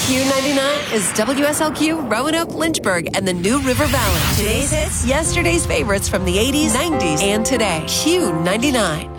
Q99 is WSLQ, Roanoke, Lynchburg, and the New River Valley. Today's hits, yesterday's favorites from the 80s, 90s, and today. Q99.